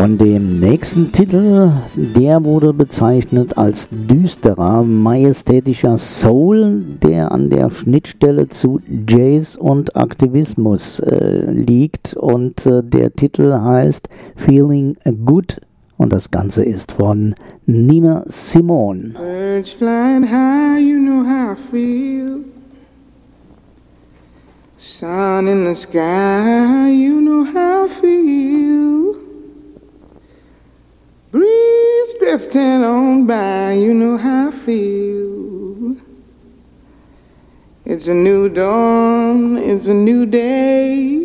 Von dem nächsten Titel, der wurde bezeichnet als düsterer, majestätischer Soul, der an der Schnittstelle zu Jazz und Aktivismus liegt, und der Titel heißt Feeling Good und das Ganze ist von Nina Simone. Birds flying high, you know how I feel. Sun in the sky, you know how I feel. Breeze drifting on by, you know how I feel. It's a new dawn, it's a new day.